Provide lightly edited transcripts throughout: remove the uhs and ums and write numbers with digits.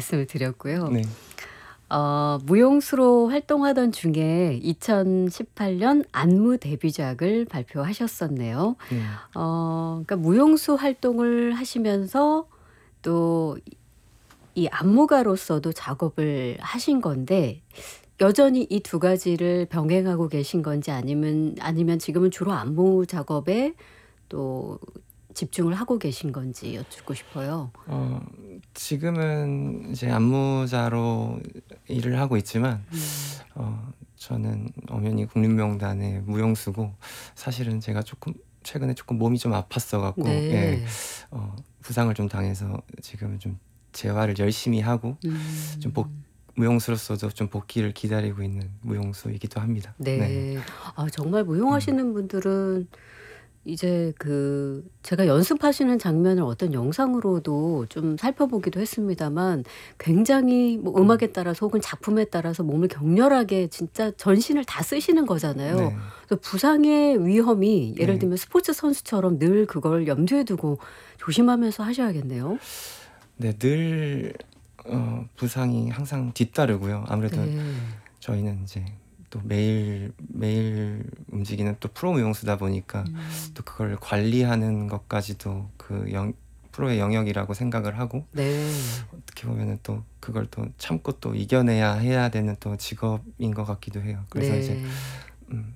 말씀을 드렸고요. 네. 무용수로 활동하던 중에 2018년 안무 데뷔작을 발표하셨었네요. 네. 그러니까 무용수 활동을 하시면서 또 이 안무가로서도 작업을 하신 건데 여전히 이 두 가지를 병행하고 계신 건지 아니면 지금은 주로 안무 작업에 또 집중을 하고 계신 건지 여쭙고 싶어요. 지금은 이제 안무자로 일을 하고 있지만 저는 엄연히 국립무용단의 무용수고 사실은 제가 최근에 조금 몸이 좀 아팠어 갖고 네. 부상을 좀 당해서 지금은 좀 재활을 열심히 하고 좀 무용수로서도 좀 복귀를 기다리고 있는 무용수이기도 합니다. 네. 네. 정말 무용하시는 분들은 이제 제가 연습하시는 장면을 어떤 영상으로도 좀 살펴보기도 했습니다만 굉장히 뭐 음악에 따라서 혹은 작품에 따라서 몸을 격렬하게 진짜 전신을 다 쓰시는 거잖아요. 네. 그래서 부상의 위험이 예를 네. 들면 스포츠 선수처럼 늘 그걸 염두에 두고 조심하면서 하셔야겠네요. 네, 늘 부상이 항상 뒤따르고요. 아무래도 네. 저희는 이제 또 매일 움직이는 또 프로 무용수다 보니까 또 그걸 관리하는 것까지도 프로의 영역이라고 생각을 하고 네. 어떻게 보면은 또 그걸 또 참고 또 이겨내야 해야 되는 또 직업인 것 같기도 해요. 그래서 이제 네.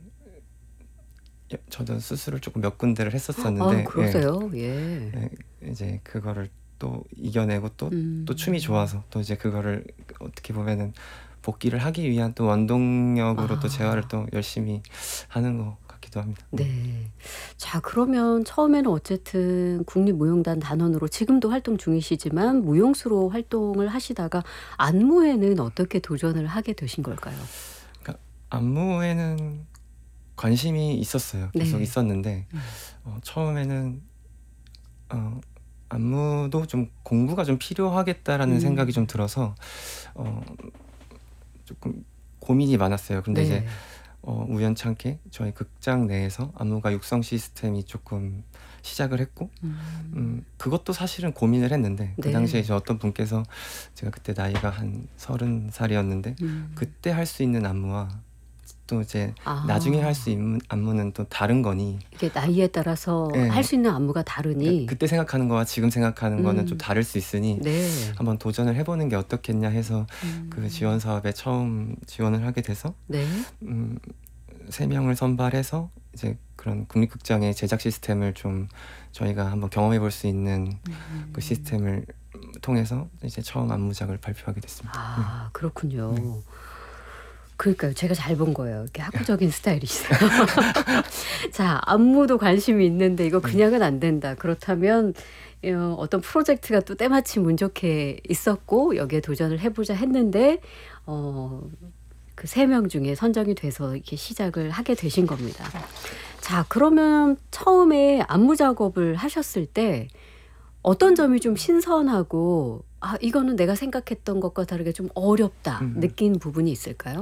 저도 수술을 조금 몇 군데를 했었었는데 그러세요? 예. 예, 이제 그거를 또 이겨내고 또 춤이 음. 좋아서 또 이제 그거를 어떻게 보면은 복귀를 하기 위한 또 원동력으로 또 재활을 또 열심히 하는 것 같기도 합니다. 네. 자, 그러면 처음에는 어쨌든 국립무용단 단원으로 지금도 활동 중이시지만 무용수로 활동을 하시다가 안무에는 어떻게 도전을 하게 되신 걸까요? 그러니까 안무에는 관심이 있었어요. 계속 네. 있었는데 처음에는 안무도 좀 공부가 좀 필요하겠다라는 생각이 좀 들어서 조금 고민이 많았어요. 근데 이제 네. 우연찮게 저희 극장 내에서 안무가 육성 시스템이 조금 시작을 했고 그것도 사실은 고민을 했는데 그 네. 당시에 이제 어떤 분께서 제가 그때 나이가 한 30살이었는데 그때 할 수 있는 안무와 또 이제 나중에 할 수 있는 안무는 또 다른 거니 이게 나이에 따라서 예. 할 수 있는 안무가 다르니 그러니까 그때 생각하는 거와 지금 생각하는 거는 좀 다를 수 있으니 네. 한번 도전을 해보는 게 어떻겠냐 해서 그 지원 사업에 처음 지원을 하게 돼서 네. 3명을 선발해서 이제 그런 국립극장의 제작 시스템을 좀 저희가 한번 경험해 볼 수 있는 그 시스템을 통해서 이제 처음 안무작을 발표하게 됐습니다. 그렇군요. 그러니까요. 제가 잘 본 거예요. 이렇게 학구적인 스타일이시죠. 자, 안무도 관심이 있는데 이거 그냥은 안 된다. 그렇다면 어떤 프로젝트가 또 때마침 운 좋게 있었고 여기에 도전을 해보자 했는데 그 3명 중에 선정이 돼서 이렇게 시작을 하게 되신 겁니다. 자, 그러면 처음에 안무 작업을 하셨을 때 어떤 점이 좀 신선하고 이거는 내가 생각했던 것과 다르게 좀 어렵다 느낀 부분이 있을까요?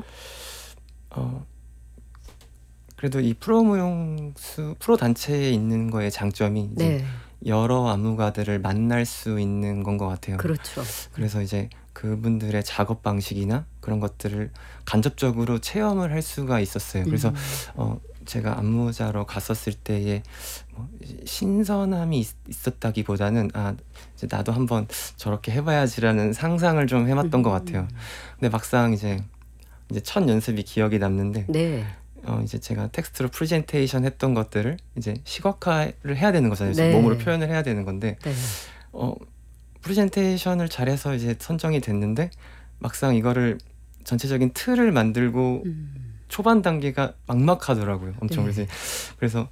그래도 이 프로 단체에 있는 거의 장점이 이제 네. 여러 안무가들을 만날 수 있는 건 것 같아요. 그렇죠. 그래서 이제 그분들의 작업 방식이나 그런 것들을 간접적으로 체험을 할 수가 있었어요. 그래서 제가 안무자로 갔었을 때의 뭐 신선함이 있었다기보다는 이제 나도 한번 저렇게 해봐야지라는 상상을 좀 해봤던 것 같아요. 근데 막상 이제 첫 연습이 기억이 남는데 네. 이제 제가 텍스트로 프레젠테이션 했던 것들을 이제 시각화를 해야 되는 거잖아요. 네. 몸으로 표현을 해야 되는 건데 네. 프레젠테이션을 잘해서 이제 선정이 됐는데 막상 이거를 전체적인 틀을 만들고 초반 단계가 막막하더라고요. 엄청. 네. 그래서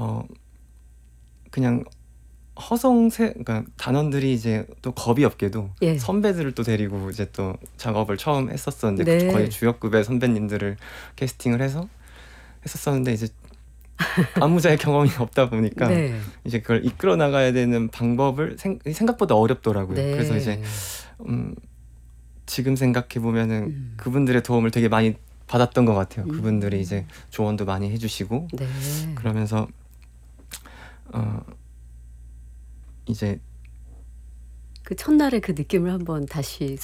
그냥 그러니까 단원들이 이제 또 겁이 없게도 예. 선배들을 또 데리고 이제 또 작업을 처음 했었었는데 네. 거의 주역급의 선배님들을 캐스팅을 해서 했었었는데 이제 안무자의 경험이 없다 보니까 네. 이제 그걸 이끌어 나가야 되는 방법을 생각보다 어렵더라고요. 네. 그래서 이제 지금 생각해 보면은 그분들의 도움을 되게 많이 받았던 것 같아요. 그분들이 이제 조언도 많이 해주시고 네. 그러면서 이제 그 첫날의 그 느낌을 한번 다시